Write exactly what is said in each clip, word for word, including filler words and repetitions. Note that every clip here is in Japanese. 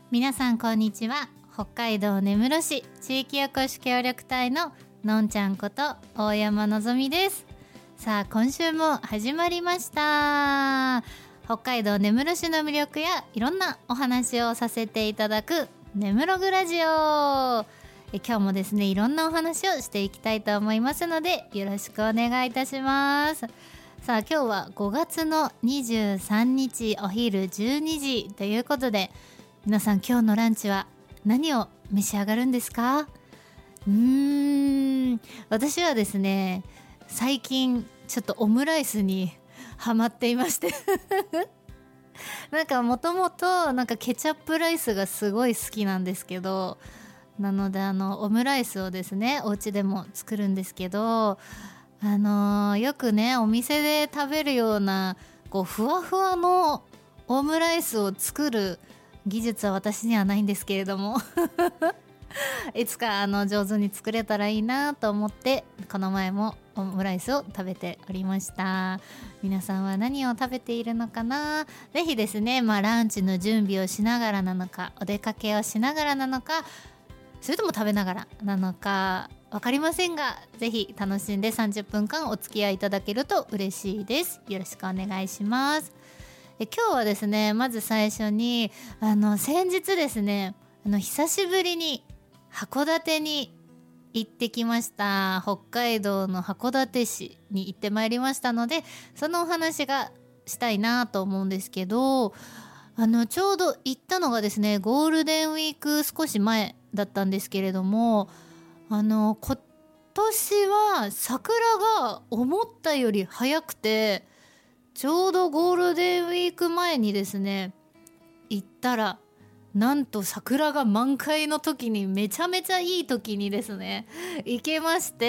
皆さんこんにちは。北海道根室市地域おこし協力隊ののんちゃんこと大山のぞみです。さあ今週も始まりました。北海道根室市の魅力やいろんなお話をさせていただく根室ぐラジオ。え今日もですねいろんなお話をしていきたいと思いますのでよろしくお願いいたします。さあ今日はごがつのにじゅうさんにちお昼じゅうにじということで、皆さん今日のランチは何を召し上がるんですか？うーん私はですね最近ちょっとオムライスにハマっていましてなんかもともとなんかケチャップライスがすごい好きなんですけど、なのであのオムライスをですねお家でも作るんですけど、あのー、よくねお店で食べるようなこうふわふわのオムライスを作る技術は私にはないんですけれどもいつかあの上手に作れたらいいなと思ってこの前もオムライスを食べておりました。皆さんは何を食べているのかな。ぜひですね、まあ、ランチの準備をしながらなのかお出かけをしながらなのかそれとも食べながらなのかわかりませんが、ぜひ楽しんでさんじゅっぷんかんお付き合いいただけると嬉しいです。よろしくお願いします。え今日はですねまず最初にあの先日ですねあの久しぶりに函館に行ってきました。北海道の函館市に行ってまいりましたので、そのお話がしたいなと思うんですけど、あのちょうど行ったのがですねゴールデンウィーク少し前だったんですけれども、あの今年は桜が思ったより早くて、ちょうどゴールデンウィーク前にですね行ったらなんと桜が満開の時にめちゃめちゃいい時にですね行けまして、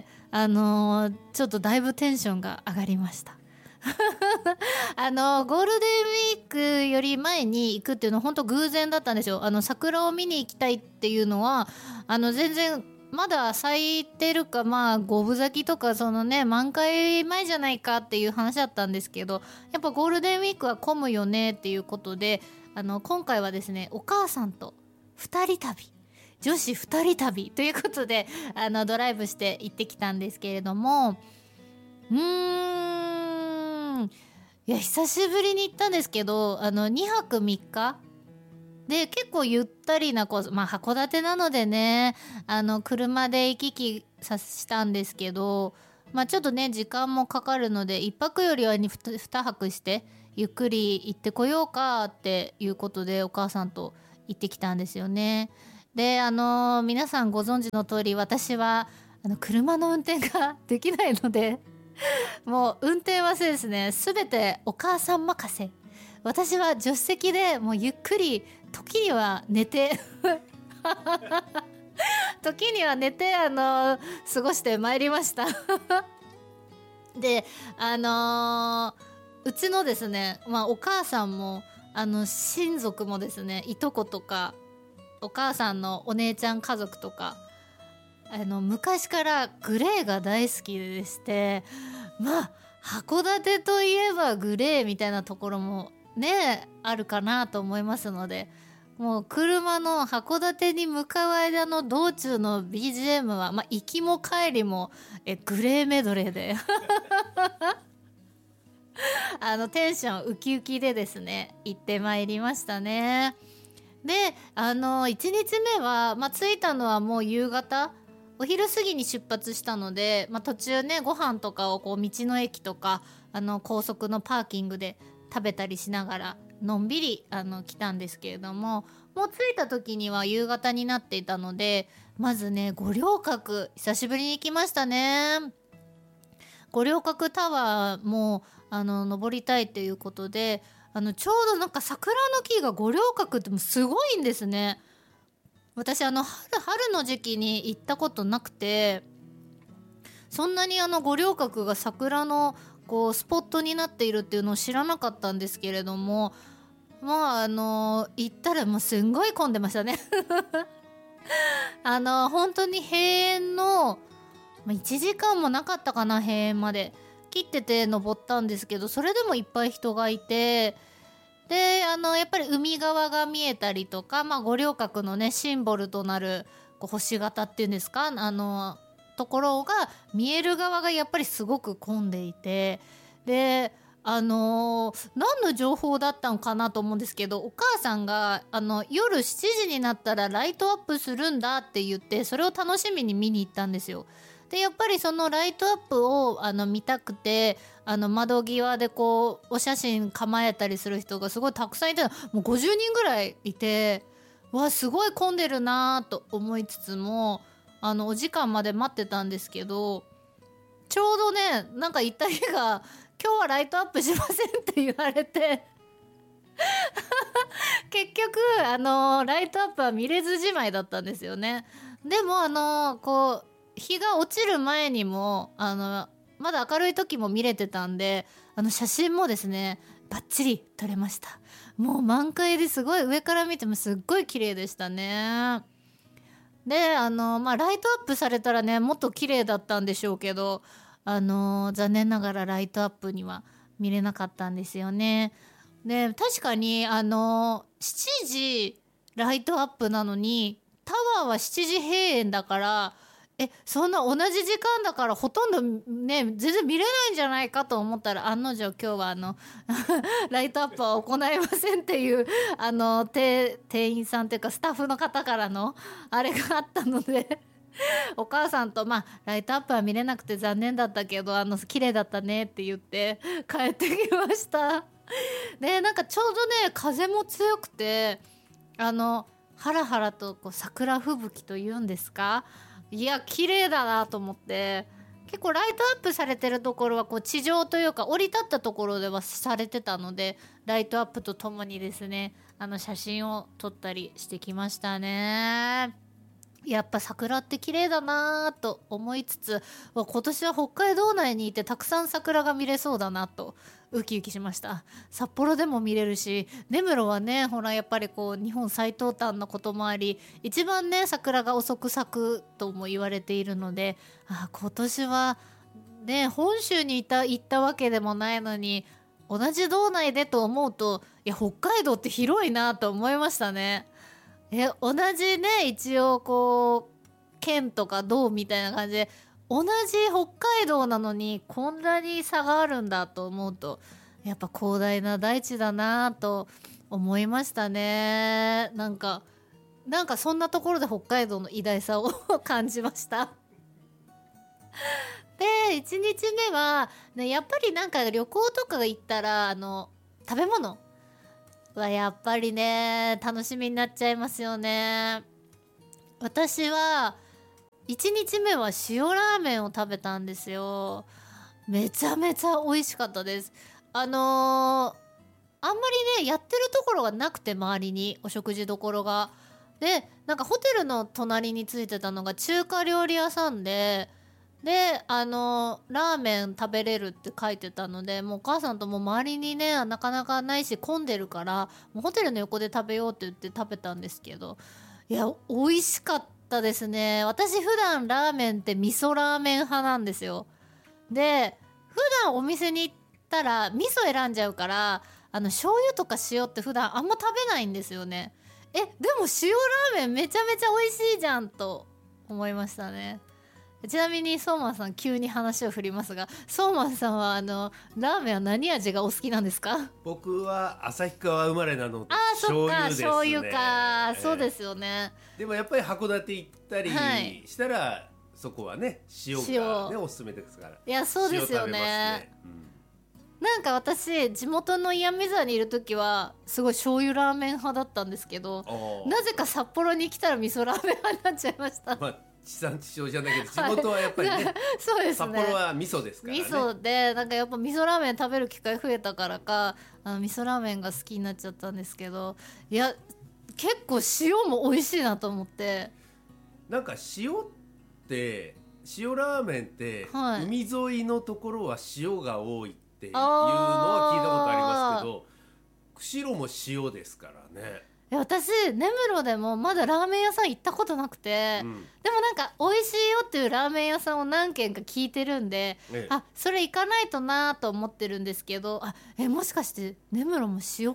あのー、ちょっとだいぶテンションが上がりましたあのゴールデンウィークより前に行くっていうのは本当偶然だったんですよ。あの桜を見に行きたいっていうのはあの全然まだ咲いてるか、まあ五分咲きとかそのね満開前じゃないかっていう話だったんですけど、やっぱゴールデンウィークは混むよねっていうことで、あの今回はですねお母さんと二人旅女子二人旅ということであのドライブして行ってきたんですけれども、うーんいや久しぶりに行ったんですけど、あのにはくみっかで結構ゆったりなコース、まあ函館なのでねあの車で行き来さしたんですけど、まあちょっとね時間もかかるのでいっぱくよりはにはくしてゆっくり行ってこようかっていうことでお母さんと行ってきたんですよね。であの皆さんご存知の通り私はあの車の運転ができないのでもう運転はそうですね全てお母さん任せ。私は助手席でもうゆっくり時には寝て時には寝てあの過ごしてまいりましたであのー、うちのですね、まあ、お母さんもあの親族もですねいとことかお母さんのお姉ちゃん家族とかあの昔からグレーが大好きでして、まあ函館といえばグレーみたいなところもねあるかなと思いますので、もう車の函館に向かう間の道中の ビージーエム は、まあ、行きも帰りもえグレーメドレーであのテンションウキウキでですね行ってまいりましたね。であのいちにちめは、まあ、着いたのはもう夕方お昼過ぎに出発したので、まあ、途中ねご飯とかをこう道の駅とかあの高速のパーキングで食べたりしながらのんびりあの来たんですけれども、もう着いた時には夕方になっていたので、まずね五稜郭久しぶりに行きましたね。五稜郭タワーもあの登りたいということで、あのちょうどなんか桜の木が五稜郭ってもすごいんですね。私あの 春, 春の時期に行ったことなくて、そんなにあの五稜郭が桜のこうスポットになっているっていうのを知らなかったんですけれども、まああの行ったらもうすんごい混んでましたねあの本当に閉園のいちじかんもなかったかな、閉園まで切ってて登ったんですけど、それでもいっぱい人がいて、であのやっぱり海海側が見えたりとか、まあ、五稜郭のねシンボルとなるこう星型っていうんですか、あのところが見える側がやっぱりすごく混んでいて、であのー、何の情報だったのかなと思うんですけど、お母さんがあの夜しちじになったらライトアップするんだって言って、それを楽しみに見に行ったんですよ。でやっぱりそのライトアップをあの見たくて、あの窓際でこうお写真構えたりする人がすごいたくさんいて、もうごじゅうにんぐらいいて、わすごい混んでるなと思いつつも、あのお時間まで待ってたんですけど、ちょうどねなんか行った日が今日はライトアップしませんって言われて結局あのライトアップは見れずじまいだったんですよね。でもあのこう日が落ちる前にもあのまだ明るい時も見れてたんで、あの写真もですねバッチリ撮れました。もう満開ですごい、上から見てもすっごい綺麗でしたね。であのまあライトアップされたらねもっと綺麗だったんでしょうけど、あの残念ながらライトアップには見れなかったんですよね。で確かにあのしちじライトアップなのにタワーはしちじ閉園だから、えそんな同じ時間だからほとんどね全然見れないんじゃないかと思ったら、案の定今日はあのライトアップは行いませんっていうあの店員さんっていうかスタッフの方からのあれがあったのでお母さんと、まあライトアップは見れなくて残念だったけど、あの綺麗だったねって言って帰ってきましたでなんかちょうどね風も強くて、あのハラハラとこう桜吹雪というんですか、いや綺麗だなと思って、結構ライトアップされてるところはこう地上というか降り立ったところではされてたので、ライトアップとともにですねあの写真を撮ったりしてきましたね。やっぱ桜って綺麗だなと思いつつ、今年は北海道内にいてたくさん桜が見れそうだなとウキウキしました。札幌でも見れるし、根室はねほらやっぱりこう日本最東端のこともあり、一番ね桜が遅く咲くとも言われているので、あ今年はね本州にいた行ったわけでもないのに同じ道内でと思うと、いや北海道って広いなと思いましたね。え同じね一応こう県とか道みたいな感じで同じ北海道なのにこんなに差があるんだと思うと、やっぱ広大な大地だなと思いましたね。なんかなんかそんなところで北海道の偉大さを感じましたでいちにちめは、ね、やっぱりなんか旅行とか行ったらあの食べ物はやっぱりね楽しみになっちゃいますよね。私はいちにちめは塩ラーメンを食べたんですよ。めちゃめちゃ美味しかったです。あのー、あんまりねやってるところがなくて、周りにお食事どころがで、なんかホテルの隣についてたのが中華料理屋さんで、であのラーメン食べれるって書いてたので、もうお母さんとも周りにねなかなかないし混んでるから、もうホテルの横で食べようって言って食べたんですけど、いや美味しかったですね。私普段ラーメンって味噌ラーメン派なんですよ。で普段お店に行ったら味噌選んじゃうから、あの醤油とか塩って普段あんま食べないんですよね。えでも塩ラーメンめちゃめちゃ美味しいじゃんと思いましたね。ちなみにソーマンさん急に話を振りますが、ソーマンさんはあのラーメンは何味がお好きなんですか？ 僕は旭川生まれなのであーそっか醤油ですね。 醤油か、えー、そうですよね。 でもやっぱり函館行ったりしたら、はい、そこはね塩がねおすすめですから。 いやそうですよ ね, ね、うん、なんか私地元の岩見沢にいる時はすごい醤油ラーメン派だったんですけど、なぜか札幌に来たら味噌ラーメン派になっちゃいました、まあ地産地消じゃないけど地元はやっぱりね、はい、 そうですね、 札幌は味噌ですからね。 味噌でなんかやっぱ味噌ラーメン食べる機会増えたからか、あの味噌ラーメンが好きになっちゃったんですけど、いや結構塩も美味しいなと思って。 なんか塩って塩ラーメンって、はい、海沿いのところは塩が多いっていうのは聞いたことありますけど、釧路も塩ですからね。 私根室でもまだラーメン屋さん行ったことなくて、うん、でもなんか美味しいよっていうラーメン屋さんを何軒か聞いてるんで、ええ、あそれ行かないとなと思ってるんですけど、あえもしかして根室も塩かな。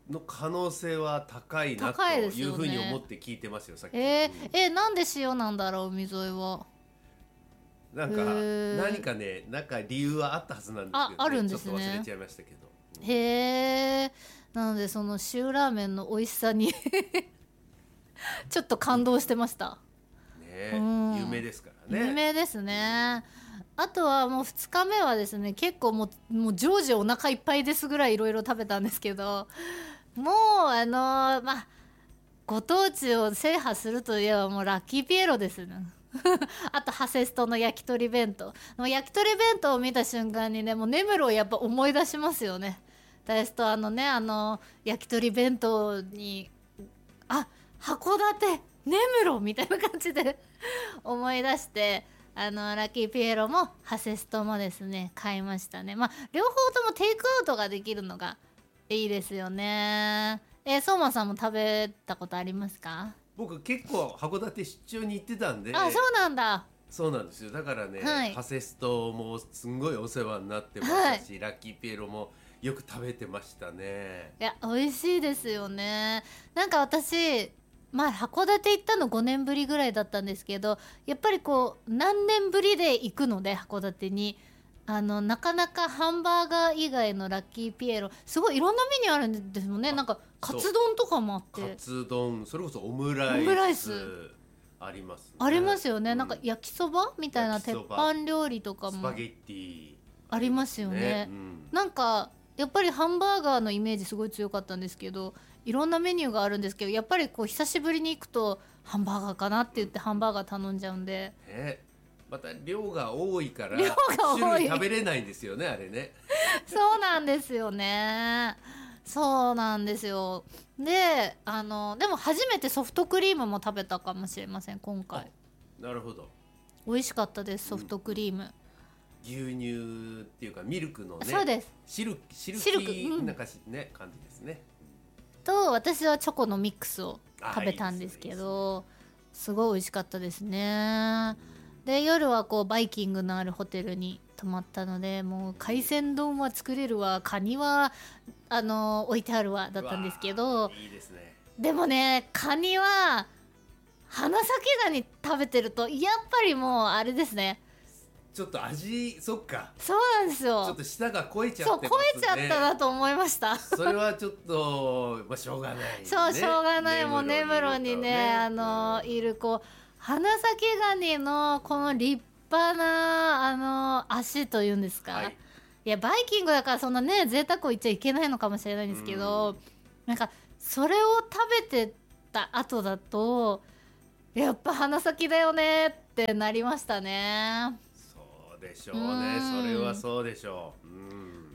の可能性は高いなというふうに思って聞いてますよ、さっき。 えー、えー、なんで塩なんだろう、海沿いは。 なんか何かね、なんか理由はあったはずなんですけど、ね、 あ、あるんですね。 ちょっと忘れちゃいましたけど。 へえ。なのでその塩ラーメンの美味しさにちょっと感動してました。 ね、うん、有名ですからね。 有名ですね。あとはもうふつかめはですね、結構もう、もう常時お腹いっぱいですぐらいいろいろ食べたんですけど、もうあのー、まあご当地を制覇するといえばもうラッキーピエロですねあとハセストの焼き鳥弁当、焼き鳥弁当を見た瞬間にね、もう根室をやっぱ思い出しますよね。私とあのね、あの焼き鳥弁当に、あ、函館根室みたいな感じで思い出して、あのラッキーピエロもハセストもですね買いましたね。まあ両方ともテイクアウトができるのがいいですよね。えー、相馬さんも食べたことありますか？ 僕結構函館出張に行ってたんで。 あ、そうなんだ。 そうなんですよ。だからね、 はい、 ハセストもすんごいお世話になってましたし、はい、ラッキーピエロもよく食べてましたね。 いや美味しいですよね。なんか私まあ函館行ったのごねんぶりぐらいだったんですけど、やっぱりこう何年ぶりで行くので函館に、あのなかなかハンバーガー以外のラッキーピエロすごいいろんなメニューあるんですもんね。なんかカツ丼とかもあって、 カツ丼、それこそオムライス、オムライスありますね。 ありますよね、うん、なんか焼きそばみたいな鉄板料理とかもスパゲッティありますよね、うん、なんかやっぱりハンバーガーのイメージすごい強かったんですけど、いろんなメニューがあるんですけど、やっぱりこう久しぶりに行くとハンバーガーかなって言ってハンバーガー頼んじゃうんで、 ね、また量が多いから量が多い、 種類食べれないんですよね、あれねそうなんですよね、そうなんですよ。で、あのでも初めてソフトクリームも食べたかもしれません今回。 なるほど、 美味しかったです、ソフトクリーム、うん、 牛乳っていうかミルクのね、 そうです、 シルシルキーなんかね、うん、感じですね。 と私はチョコのミックスを食べたんですけど、すごい美味しかったですね。で夜はこうバイキングのあるホテルに泊まったので、もう海鮮丼は作れるわ、カニはあの置いてあるわだったんですけど、 いいですね。 でもね、カニは花咲ガニ食べてるとやっぱりもうあれですね、 ちょっと味、そっか、 そうなんですよ、 ちょっと舌が超えちゃってますね。 そう、超えちゃったなと思いましたそれはちょっと、まあ、しょうがない、ね、 そうしょうがない、もう根室にね、あの、うん、いるこう花咲ガニのこの立派なあの足というんですか、はい、いやバイキングだからそんなね贅沢を言っちゃいけないのかもしれないんですけど、うん、なんかそれを食べてた後だとやっぱ花咲だよねってなりましたね。 そうでしょうね、うん、それはそうでしょう、うん、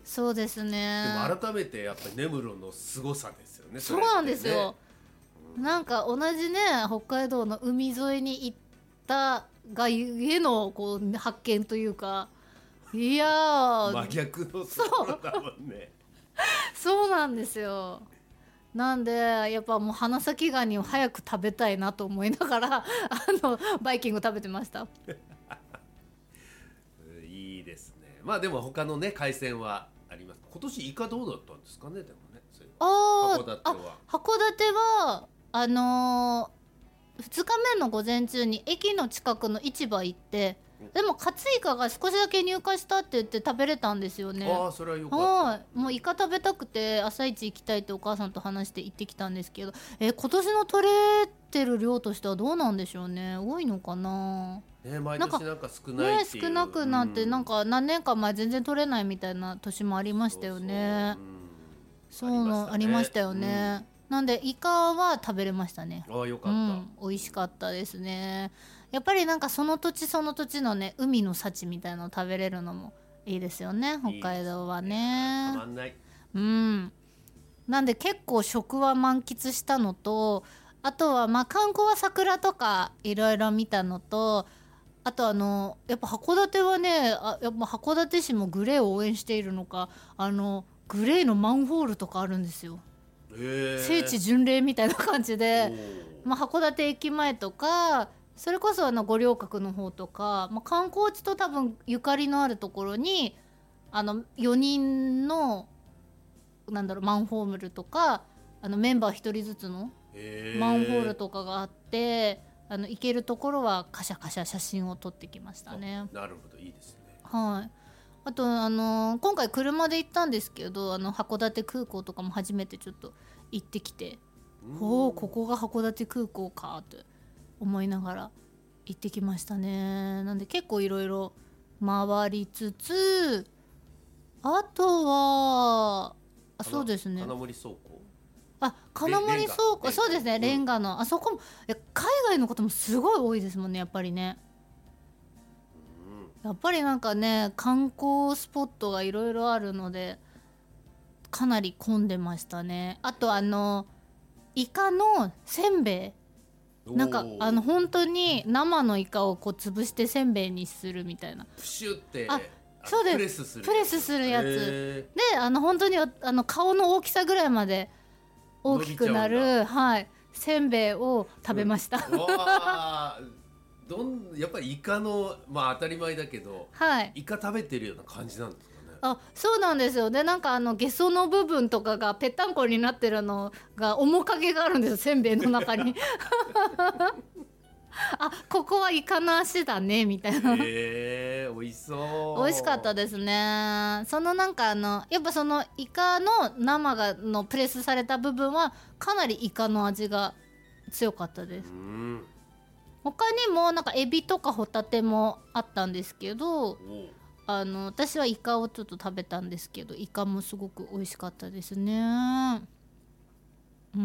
そうですね。 でも改めてやっぱり根室の凄さですよね。 そうなんですよ、うん、なんか同じね北海道の海沿いに行ったがゆえのこう発見というか、いやー真逆のところだもんねそうなんですよ。なんでやっぱもう花咲ガニを早く食べたいなと思いながらあのバイキング食べてましたいいですね。まあでも他のね海鮮はあります。今年イカどうだったんですかね。でもね、 あ函館はあ函館はあのー、ふつかめの午前中に駅の近くの市場行って、でもカツイカが少しだけ入荷したって言って食べれたんですよね。 ああ、それはよかった。 はい、もうイカ食べたくて朝一行きたいってお母さんと話して行ってきたんですけど、え今年の取れてる量としてはどうなんでしょうね。多いのかな、 ね、毎年なんか少ないっていう、 ね、少なくなって、うん、なんか何年か前全然取れないみたいな年もありましたよね。そうそう、うん、そうありましたよね、うん、なんでイカは食べれましたね。 ああ、よかった、うん、 美味しかったですね。やっぱりなんかその土地その土地のね海の幸みたいなのを食べれるのもいいですよね、北海道は ね, いいたまんない、 うん、なんで結構食は満喫したのと、あとはまあ観光は桜とかいろいろ見たのと、あとあのやっぱ函館はね、あやっぱ函館市もグレーを応援しているのか、あのグレーのマンホールとかあるんですよ。聖地巡礼みたいな感じで、まあ、函館駅前とかそれこそあの五稜郭の方とか、まあ、観光地と多分ゆかりのあるところにあのよにんのなんだろうマンホールとかあのメンバー一人ずつのマンホールとかがあって、あの行けるところはカシャカシャ写真を撮ってきましたね。 なるほど、いいですね。 はい。あと、あのー、今回車で行ったんですけど、あの函館空港とかも初めてちょっと行ってきて、おー、ここが函館空港かって思いながら行ってきましたね。なんで結構いろいろ回りつつ、あとはあ、そうですね、 金森倉庫、 あ、金森倉庫、そうですね、レンガの、うん、あそこも海外の方もすごい多いですもんね、やっぱりね。やっぱりなんかね、観光スポットがいろいろあるのでかなり混んでましたね。あとあのイカのせんべい、なんかあの本当に生のイカをこう潰してせんべいにするみたいな、 プシュって、 あ、そうです、 プレスするプレスするやつで、あの本当にあの顔の大きさぐらいまで大きくなる、はい、せんべいを食べました、うん、 わどんやっぱりイカの、まあ当たり前だけど、 はい、 イカ食べてるような感じなんですかね。 あ、そうなんですよ。で、なんかあのゲソの部分とかがぺったんこになってるのが面影があるんですよ、せんべいの中にあ、ここはイカの足だねみたいな。 へえー、美味しそう。 美味しかったですね。そのなんかあのやっぱそのイカの生がのプレスされた部分はかなりイカの味が強かったです。うん、他にもなんかエビとかホタテもあったんですけど、あの私はイカをちょっと食べたんですけど、イカもすごく美味しかったですね。うん。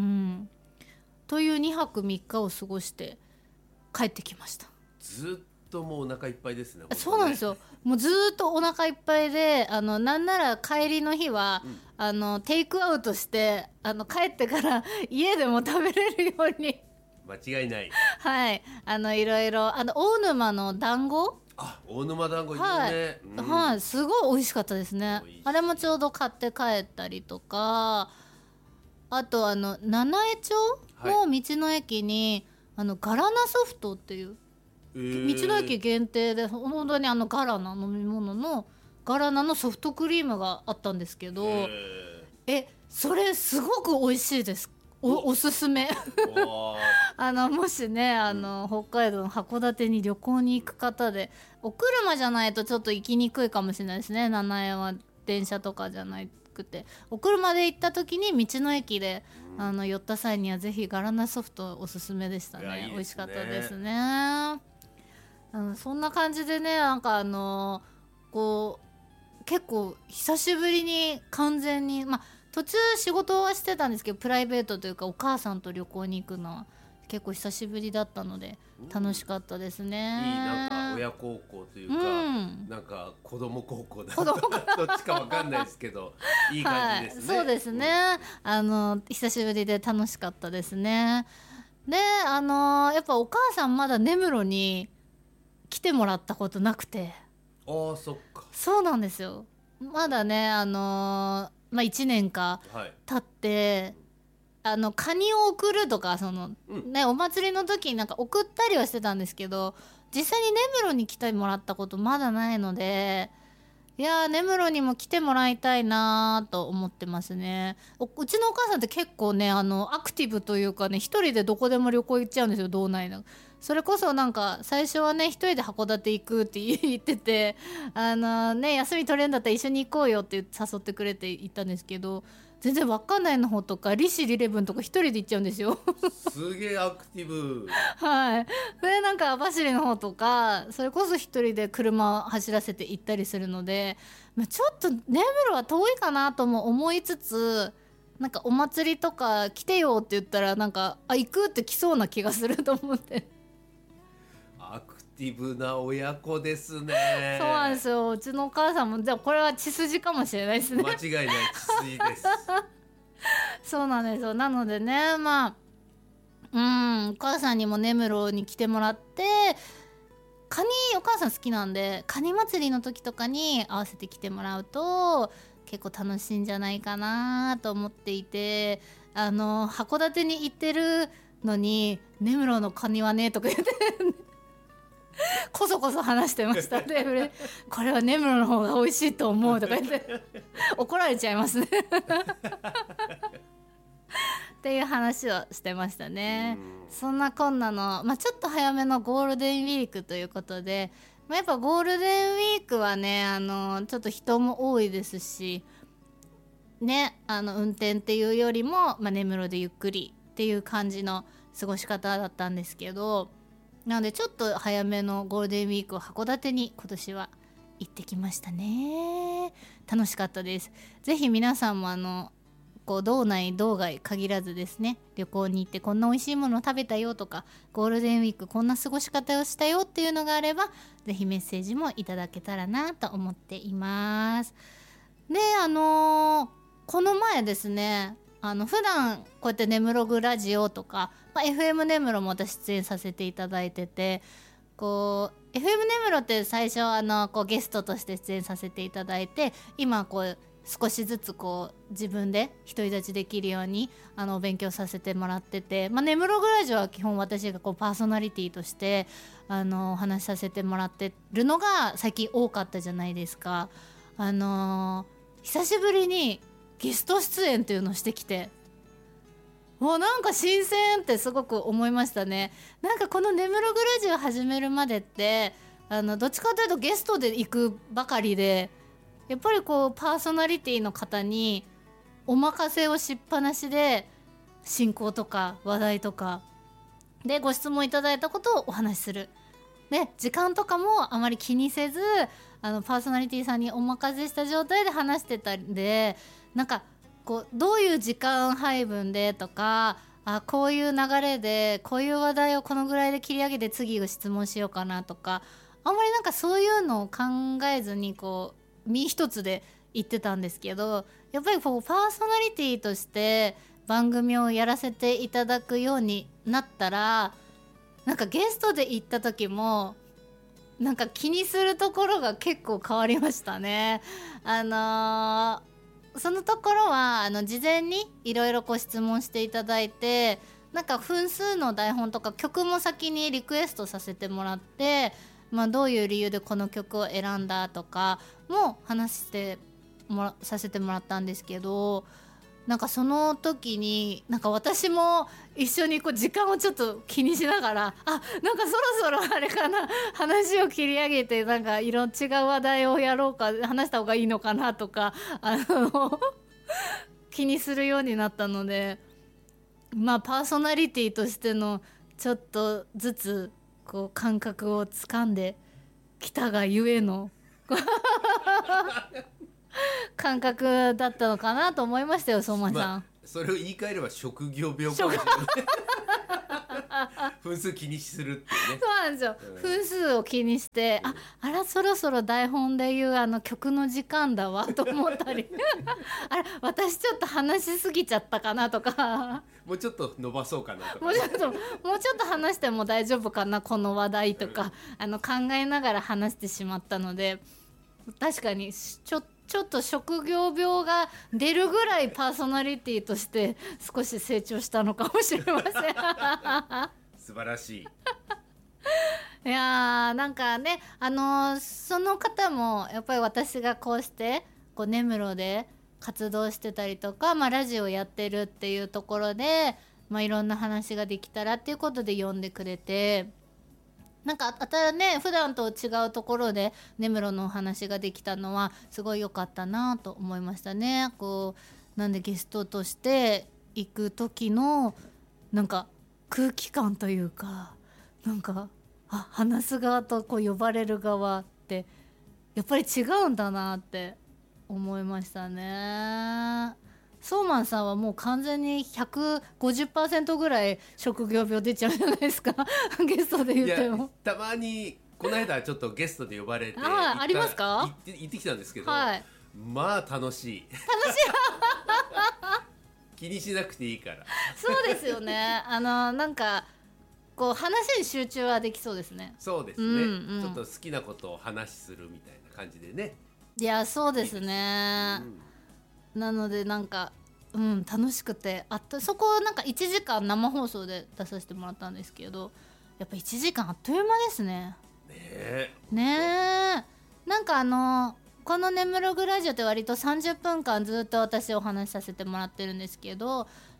というにはくみっかを過ごして帰ってきました。 ずっともうお腹いっぱいですね。 そうなんですよ。もうずっとお腹いっぱいで、あのなんなら帰りの日は、うん、あのテイクアウトしてあの帰ってから家でも食べれるように間違いない。 はい、あのいろいろあの大沼の団子、 あ、大沼団子いいね。 はい、うん、はい、すごい美味しかったですね。あれもちょうど買って帰ったりとか、あとあの七重町の道の駅に、はい、あのガラナソフトっていう、えー、道の駅限定で本当にあのガラナ飲み物のガラナのソフトクリームがあったんですけど、えー、えそれすごく美味しいです。 お, おすすめあのもしねあの、うん、北海道の函館に旅行に行く方でお車じゃないとちょっと行きにくいかもしれないですね。七重は電車とかじゃなくてお車で行った時に道の駅で、うん、あの寄った際にはぜひガラナソフトおすすめでしたね。いいですね、美味しかったですね。うん、そんな感じでね、なんかあのこう結構久しぶりに完全に、まあ途中仕事はしてたんですけど、プライベートというかお母さんと旅行に行くのは結構久しぶりだったので楽しかったですね。 いい、なんか親孝行というか、うん、なんか子供孝行だどっちかわかんないですけどいい感じですね、 はい、そうですね、うん、あの久しぶりで楽しかったですね。で、あのやっぱお母さんまだ根室に来てもらったことなくて。 ああ、そっか。 そうなんですよ。まだね、あのーまあ、いちねんか経って、はい、あのカニを送るとかその、うんね、お祭りの時になんか送ったりはしてたんですけど、実際に根室に来てもらったことまだないので、いやー根室にも来てもらいたいなと思ってますね。うちのお母さんって結構ねあのアクティブというかね、一人でどこでも旅行行っちゃうんですよ、道内の。それこそなんか最初はね一人で函館行くって言ってて、あのね休み取れんだったら一緒に行こうよって誘ってくれて行ったんですけど、全然稚内の方とか利尻レブンとか一人で行っちゃうんですよすげえアクティブはい。でなんか網走の方とかそれこそ一人で車走らせて行ったりするので、まあ、ちょっと根室は遠いかなとも思いつつ、なんかお祭りとか来てよって言ったらなんかあ行くって来そうな気がすると思ってアクティブな親子ですね。 そうなんですよ。うちのお母さんもじゃあこれは血筋かもしれないですね。 間違いない血筋ですそうなんですよ。なのでね、まあうんお母さんにも根室に来てもらって、カニお母さん好きなんでカニ祭りの時とかに合わせて来てもらうと結構楽しいんじゃないかなと思っていて、あの函館に行ってるのに根室のカニはねとか言ってこそこそ話してましたねこれは根室の方が美味しいと思うとか言って怒られちゃいますねっていう話をしてましたね。そんなこんなの、まあ、ちょっと早めのゴールデンウィークということで、まあ、やっぱゴールデンウィークはねあのちょっと人も多いですしね、あの運転っていうよりも、まあ、根室でゆっくりっていう感じの過ごし方だったんですけど、なのでちょっと早めのゴールデンウィークを函館に今年は行ってきましたね。楽しかったです。ぜひ皆さんもあのこう道内道外限らずですね、旅行に行ってこんな美味しいものを食べたよとか、ゴールデンウィークこんな過ごし方をしたよっていうのがあれば、ぜひメッセージもいただけたらなと思っています。であのー、この前ですね、あの普段こうやって根室グラジオとか、まあ、エフエム 根室も私出演させていただいてて、こう エフエム 根室って最初あのこうゲストとして出演させていただいて、今こう少しずつこう自分で独り立ちできるようにあの勉強させてもらってて、まあ、根室グラジオは基本私がこうパーソナリティとしてあのお話しさせてもらってるのが最近多かったじゃないですか。あのー、久しぶりにゲスト出演っていうのをしてきて、もうなんか新鮮ってすごく思いましたね。なんかこの根室グラジオ始めるまでってあのどっちかというとゲストで行くばかりで、やっぱりこうパーソナリティの方にお任せをしっぱなしで進行とか話題とかでご質問いただいたことをお話しする。で時間とかもあまり気にせずあのパーソナリティさんにお任せした状態で話してたんで、なんかこうどういう時間配分でとか、あこういう流れでこういう話題をこのぐらいで切り上げて次を質問しようかなとか、あんまりなんかそういうのを考えずにこう身一つで言ってたんですけど、やっぱりこうパーソナリティとして番組をやらせていただくようになったら、なんかゲストで行った時もなんか気にするところが結構変わりましたね。あのー、そのところはあの事前にいろいろこう質問していただいて、なんか分数の台本とか曲も先にリクエストさせてもらって、まあ、どういう理由でこの曲を選んだとかも話してもらさせてもらったんですけど、なんかその時になんか私も一緒にこう時間をちょっと気にしながら、あなんかそろそろあれかな、話を切り上げてなんかいろん違う話題をやろうか、話した方がいいのかなとかあの気にするようになったので、まあパーソナリティとしてのちょっとずつこう感覚をつかんできたがゆえの感覚だったのかなと思いましたよ、相馬さん、まあ、 それを言い換えれば職業病かもしれない分数気にするっていうね。 そうなんですよ、うん、分数を気にして、うん、ああらそろそろ台本でいうあの曲の時間だわと思ったりあら私ちょっと話しすぎちゃったかなとかもうちょっと伸ばそうかなとか、 もうちょっともうちょっと話しても大丈夫かなこの話題とか、うん、あの考えながら話してしまったので、確かにちょっとちょっと職業病が出るぐらいパーソナリティとして少し成長したのかもしれません素晴らしいいやーなんかね、あのー、その方もやっぱり私がこうしてこう根室で活動してたりとか、まあ、ラジオやってるっていうところで、まあ、いろんな話ができたらっていうことで呼んでくれて、なんかあたね普段と違うところで根室のお話ができたのはすごい良かったなと思いましたね。こうなんでゲストとして行く時のなんか空気感というか、なんかあ話す側とこう呼ばれる側ってやっぱり違うんだなって思いましたね。ソーマンさんはもう完全に ひゃくごじゅっパーセント ぐらい職業病出ちゃうじゃないですかゲストで言っても。 たまにこの間ちょっとゲストで呼ばれてあありますか、 行って、行ってきたんですけど、 はい、 まあ楽しい楽しい気にしなくていいから。 そうですよね、あのなんかこう話に集中はできそうですね。 そうですね、うんうん、ちょっと好きなことを話するみたいな感じでね。 いやそうですね、うん、なのでなんかうん楽しくて、あっとそこなんかいちじかん生放送で出させてもらったんですけど、やっぱいちじかんあっという間ですね。 ねえねえ、なんかあのこの根室グラジオって割とさんじゅっぷんかんずっと私お話しさせてもらってるんですけど、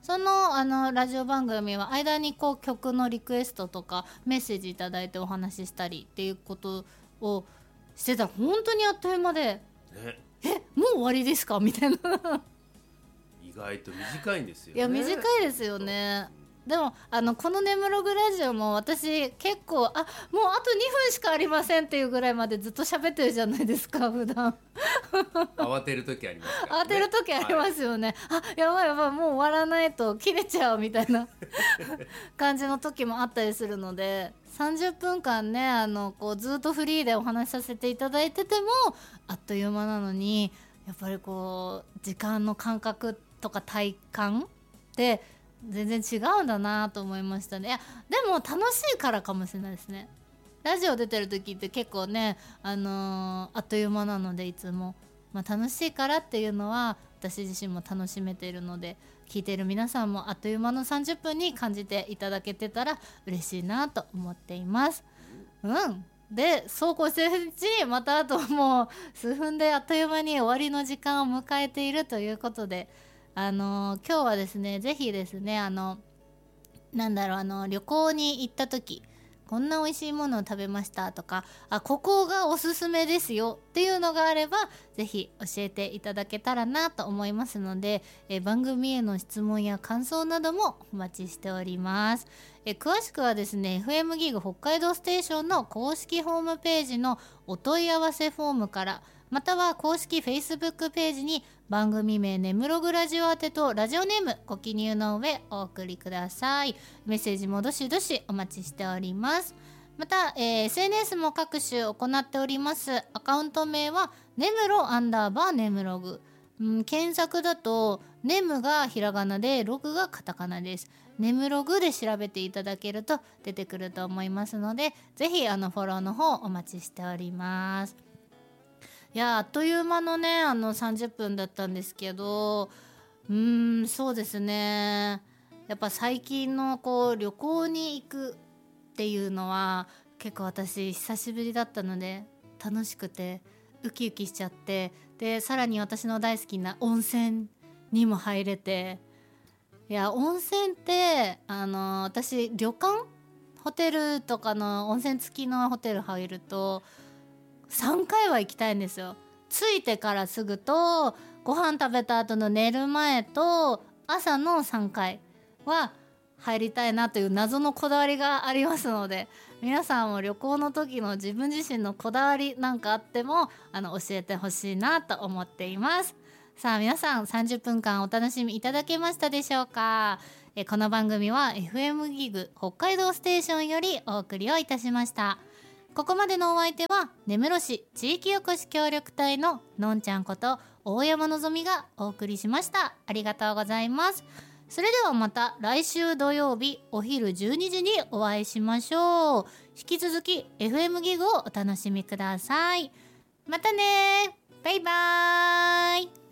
そのあのラジオ番組は間にこう曲のリクエストとかメッセージいただいてお話ししたりっていうことをしてたら本当にあっという間で、ね、えもう終わりですかみたいな意外と短いんですよね。 いや短いですよね。でもあのこのネムログラジオも私結構あもうあとにふんしかありませんっていうぐらいまでずっと喋ってるじゃないですか普段慌てる時ありますからね。 慌てる時ありますよね、はい、あやばいやばいもう終わらないと切れちゃうみたいな感じの時もあったりするのでさんじゅっぷんかんねあのこうずっとフリーでお話しさせていただいててもあっという間なのにやっぱりこう時間の感覚とか体感って全然違うんだなと思いましたね。いやでも楽しいからかもしれないですね。ラジオ出てる時って結構ね、あのー、あっという間なのでいつも、まあ、楽しいからっていうのは私自身も楽しめているので聞いている皆さんもあっという間のさんじゅっぷんに感じていただけてたら嬉しいなと思っています。うんでそうこうしてるうちにまたあともう数分であっという間に終わりの時間を迎えているということであのー、今日はですねぜひですねあのなんだろうあの旅行に行った時こんな美味しいものを食べましたとかあここがおすすめですよっていうのがあればぜひ教えていただけたらなと思いますのでえ番組への質問や感想などもお待ちしております。え詳しくはですね エフエム ギグ北海道ステーションの公式ホームページのお問い合わせフォームからまたは公式 Facebook ページに番組名ネムログラジオ宛てとラジオネームご記入の上お送りください。メッセージもどしどしお待ちしております。また、えー、エスエヌエス も各種行っております。アカウント名はネムロアンダーバーネムログ、うん、検索だとネムがひらがなでログがカタカナです。ネムログで調べていただけると出てくると思いますのでぜひあのフォローの方お待ちしております。いやあっという間のねあのさんじゅっぷんだったんですけどうーんそうですねやっぱ最近のこう旅行に行くっていうのは結構私久しぶりだったので楽しくてウキウキしちゃってでさらに私の大好きな温泉にも入れていや温泉ってあの私旅館ホテルとかの温泉付きのホテル入るとさんかいは行きたいんですよ。着いてからすぐとご飯食べた後の寝る前と朝のさんかいは入りたいなという謎のこだわりがありますので皆さんも旅行の時の自分自身のこだわりなんかあってもあの教えてほしいなと思っています。さあ皆さんさんじゅっぷんかんお楽しみいただけましたでしょうか。えこの番組は エフエム ギグ北海道ステーションよりお送りをいたしました。ここまでのお相手は根室市地域おこし協力隊ののんちゃんこと大山のぞみがお送りしました。ありがとうございます。それではまた来週土曜日お昼じゅうにじにお会いしましょう。引き続き エフエム ギグをお楽しみください。またねバイバーイ。